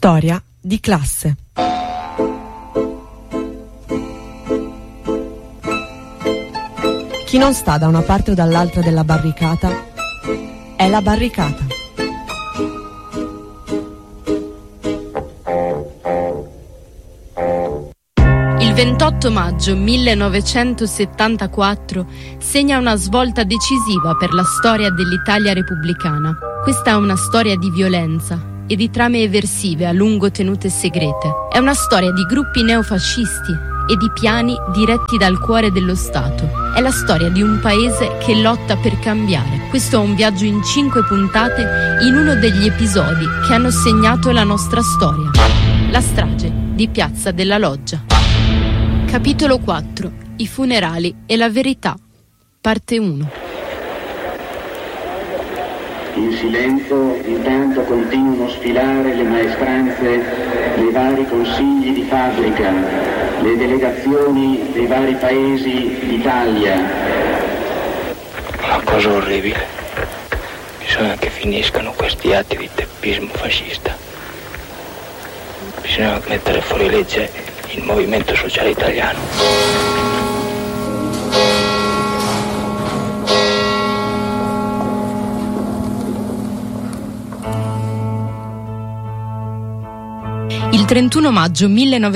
Storia di classe. Chi non sta da una parte o dall'altra della barricata è la barricata. Il 28 maggio 1974 segna una svolta decisiva per la storia dell'Italia repubblicana. Questa è una storia di violenza e di trame eversive a lungo tenute segrete. È una storia di gruppi neofascisti e di piani diretti dal cuore dello Stato. È la storia di un paese che lotta per cambiare. Questo è un viaggio in 5 puntate in uno degli episodi che hanno segnato la nostra storia. La strage di Piazza della Loggia. Capitolo 4. I funerali e la verità. Parte 1. In silenzio intanto continuano a sfilare le maestranze dei vari consigli di fabbrica, le delegazioni dei vari paesi d'Italia. Una cosa orribile. Bisogna che finiscano questi atti di teppismo fascista. Bisogna mettere fuori legge il Movimento Sociale Italiano. Il 31 maggio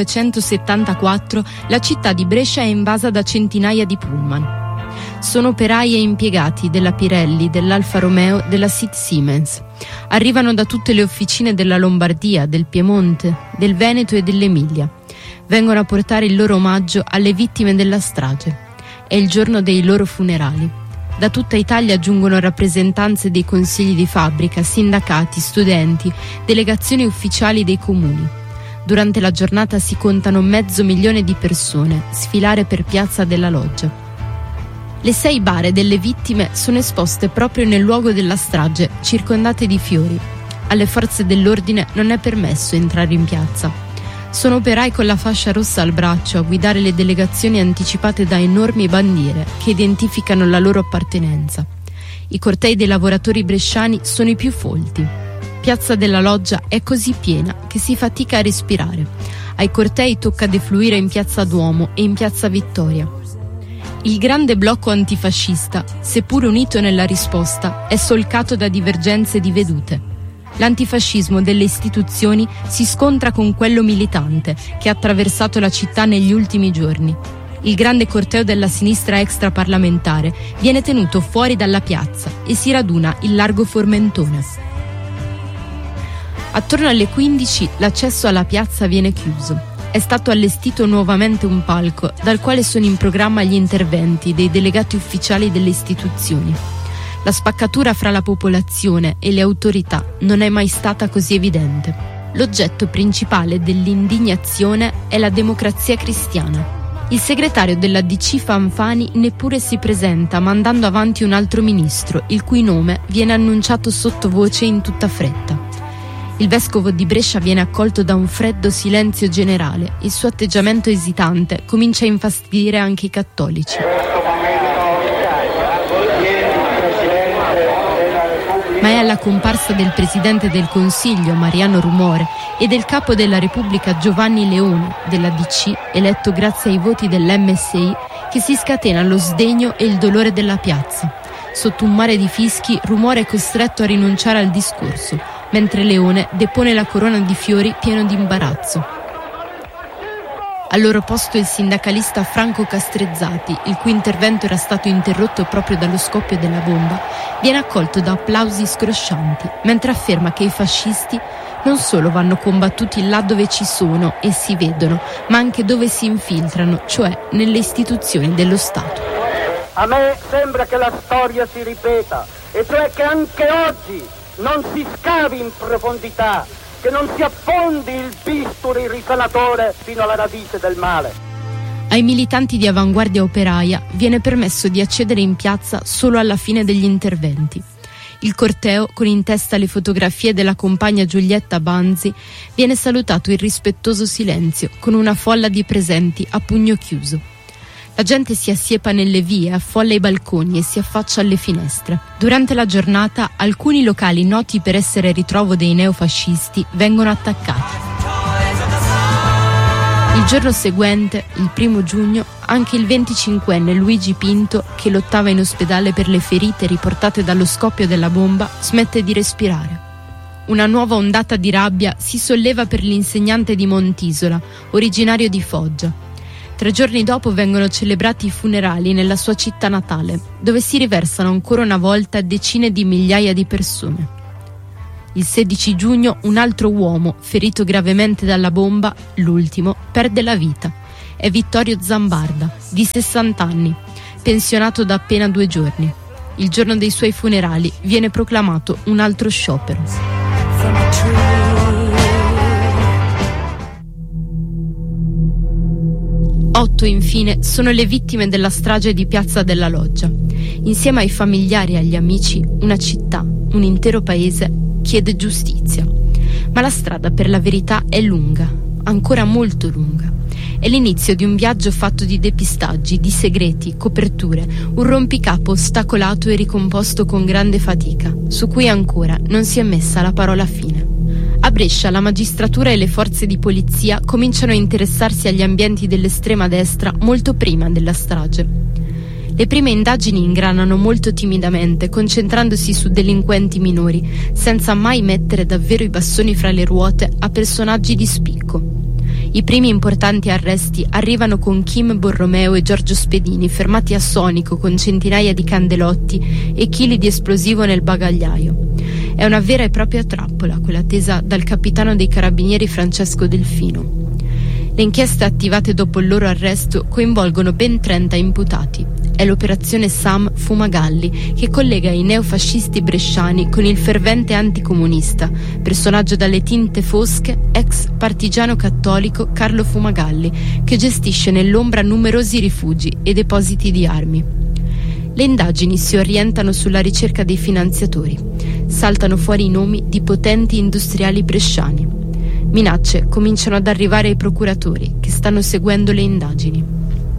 1974 la città di Brescia è invasa da centinaia di pullman. Sono operai e impiegati della Pirelli, dell'Alfa Romeo, della SIT Siemens. Arrivano da tutte le officine della Lombardia, del Piemonte, del Veneto e dell'Emilia. Vengono a portare il loro omaggio alle vittime della strage. È il giorno dei loro funerali. Da tutta Italia giungono rappresentanze dei consigli di fabbrica, sindacati, studenti, delegazioni ufficiali dei comuni. Durante la giornata si contano 500.000 di persone sfilare per Piazza della Loggia. Le 6 bare delle vittime sono esposte proprio nel luogo della strage, circondate di fiori. Alle forze dell'ordine non è permesso entrare in piazza. Sono operai con la fascia rossa al braccio a guidare le delegazioni anticipate da enormi bandiere che identificano la loro appartenenza. I cortei dei lavoratori bresciani sono i più folti. Piazza della Loggia è così piena che si fatica a respirare. Ai cortei tocca defluire in Piazza Duomo e in Piazza Vittoria. Il grande blocco antifascista, seppur unito nella risposta, è solcato da divergenze di vedute. L'antifascismo delle istituzioni si scontra con quello militante che ha attraversato la città negli ultimi giorni. Il grande corteo della sinistra extraparlamentare viene tenuto fuori dalla piazza e si raduna in largo Formentone. Attorno alle 15 l'accesso alla piazza viene chiuso. È stato allestito nuovamente un palco dal quale sono in programma gli interventi dei delegati ufficiali delle istituzioni. La spaccatura fra la popolazione e le autorità non è mai stata così evidente. L'oggetto principale dell'indignazione è la Democrazia Cristiana. Il segretario della DC Fanfani neppure si presenta, mandando avanti un altro ministro, il cui nome viene annunciato sottovoce in tutta fretta. Il vescovo di Brescia viene accolto da un freddo silenzio generale. Il suo atteggiamento esitante comincia a infastidire anche i cattolici. Ma è alla comparsa del presidente del Consiglio, Mariano Rumore, e del capo della Repubblica, Giovanni Leone, della DC, eletto grazie ai voti dell'MSI, che si scatena lo sdegno e il dolore della piazza. Sotto un mare di fischi, Rumore è costretto a rinunciare al discorso, mentre Leone depone la corona di fiori pieno di imbarazzo. Al loro posto il sindacalista Franco Castrezzati, il cui intervento era stato interrotto proprio dallo scoppio della bomba, viene accolto da applausi scroscianti, mentre afferma che i fascisti non solo vanno combattuti là dove ci sono e si vedono, ma anche dove si infiltrano, cioè nelle istituzioni dello Stato. A me sembra che la storia si ripeta, e cioè che anche oggi non si scavi in profondità, che non si affondi il bisturi risanatore fino alla radice del male. Ai militanti di Avanguardia Operaia viene permesso di accedere in piazza solo alla fine degli interventi. Il corteo, con in testa le fotografie della compagna Giulietta Banzi, viene salutato in rispettoso silenzio, con una folla di presenti a pugno chiuso. La gente si assiepa nelle vie, affolla i balconi e si affaccia alle finestre. Durante la giornata, alcuni locali noti per essere ritrovo dei neofascisti vengono attaccati. Il giorno seguente, il 1 giugno, anche il 25enne Luigi Pinto, che lottava in ospedale per le ferite riportate dallo scoppio della bomba, smette di respirare. Una nuova ondata di rabbia si solleva per l'insegnante di Montisola, originario di Foggia. 3 giorni dopo vengono celebrati i funerali nella sua città natale, dove si riversano ancora una volta decine di migliaia di persone. Il 16 giugno un altro uomo, ferito gravemente dalla bomba, l'ultimo, perde la vita. È Vittorio Zambarda, di 60 anni, pensionato da appena 2 giorni. Il giorno dei suoi funerali viene proclamato un altro sciopero. 8 infine sono le vittime della strage di Piazza della Loggia. Insieme ai familiari e agli amici, una città, un intero paese chiede giustizia. Ma la strada per la verità è lunga, ancora molto lunga. È l'inizio di un viaggio fatto di depistaggi, di segreti, coperture, un rompicapo ostacolato e ricomposto con grande fatica, su cui ancora non si è messa la parola fine. A Brescia la magistratura e le forze di polizia cominciano a interessarsi agli ambienti dell'estrema destra molto prima della strage. Le prime indagini ingranano molto timidamente, concentrandosi su delinquenti minori, senza mai mettere davvero i bastoni fra le ruote a personaggi di spicco. I primi importanti arresti arrivano con Kim Borromeo e Giorgio Spedini, fermati a Sonico con centinaia di candelotti e chili di esplosivo nel bagagliaio. È una vera e propria trappola, quella tesa dal capitano dei carabinieri Francesco Delfino. Le inchieste attivate dopo il loro arresto coinvolgono ben 30 imputati. È l'operazione Sam Fumagalli che collega i neofascisti bresciani con il fervente anticomunista, personaggio dalle tinte fosche, ex partigiano cattolico Carlo Fumagalli, che gestisce nell'ombra numerosi rifugi e depositi di armi. Le indagini si orientano sulla ricerca dei finanziatori. Saltano fuori i nomi di potenti industriali bresciani. Minacce cominciano ad arrivare ai procuratori che stanno seguendo le indagini.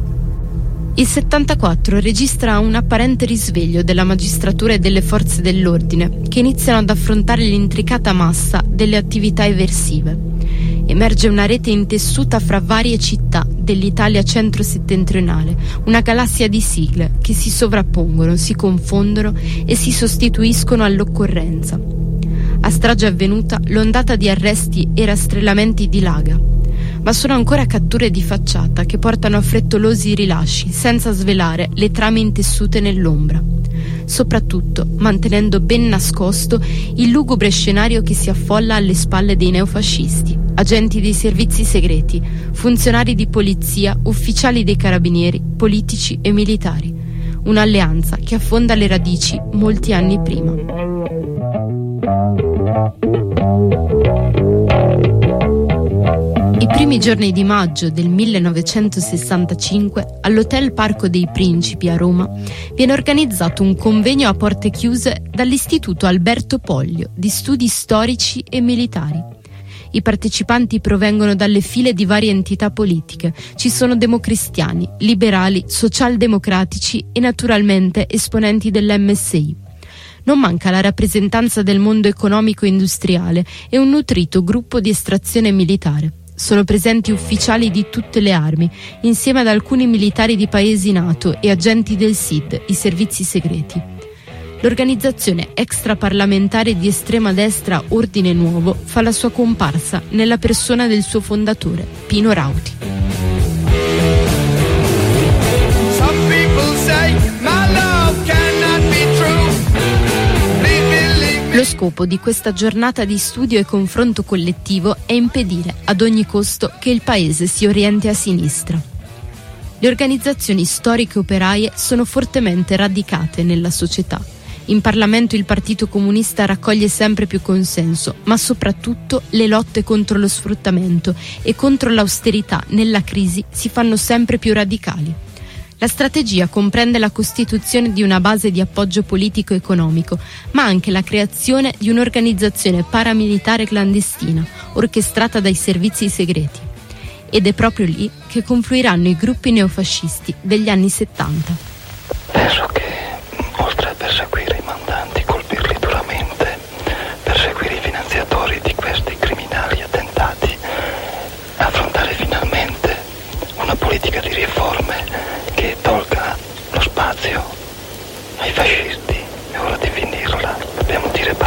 Il 74 registra un apparente risveglio della magistratura e delle forze dell'ordine, che iniziano ad affrontare l'intricata massa delle attività eversive. Emerge una rete intessuta fra varie città dell'Italia centro-settentrionale, una galassia di sigle che si sovrappongono, si confondono e si sostituiscono all'occorrenza. A strage avvenuta, l'ondata di arresti e rastrellamenti dilaga, ma sono ancora catture di facciata che portano a frettolosi rilasci senza svelare le trame intessute nell'ombra, soprattutto mantenendo ben nascosto il lugubre scenario che si affolla alle spalle dei neofascisti, agenti dei servizi segreti, funzionari di polizia, ufficiali dei carabinieri, politici e militari. Un'alleanza che affonda le radici molti anni prima. I primi giorni di maggio del 1965, all'Hotel Parco dei Principi a Roma, viene organizzato un convegno a porte chiuse dall'Istituto Alberto Pollio di Studi Storici e Militari. I partecipanti provengono dalle file di varie entità politiche. Ci sono democristiani, liberali, socialdemocratici e naturalmente esponenti dell'MSI. Non manca la rappresentanza del mondo economico-industriale e un nutrito gruppo di estrazione militare. Sono presenti ufficiali di tutte le armi, insieme ad alcuni militari di paesi NATO e agenti del SID, i servizi segreti. L'organizzazione extraparlamentare di estrema destra Ordine Nuovo fa la sua comparsa nella persona del suo fondatore, Pino Rauti. Lo scopo di questa giornata di studio e confronto collettivo è impedire ad ogni costo che il paese si orienti a sinistra. Le organizzazioni storiche operaie sono fortemente radicate nella società. In Parlamento il Partito Comunista raccoglie sempre più consenso, ma soprattutto le lotte contro lo sfruttamento e contro l'austerità nella crisi si fanno sempre più radicali. La strategia comprende la costituzione di una base di appoggio politico-economico, ma anche la creazione di un'organizzazione paramilitare clandestina, orchestrata dai servizi segreti. Ed è proprio lì che confluiranno i gruppi neofascisti degli anni 70. Penso che, oltre a perseguire i mandanti, colpirli duramente, perseguire i finanziatori di questi criminali attentati, affrontare finalmente politica di riforme che tolga lo spazio ai fascismi.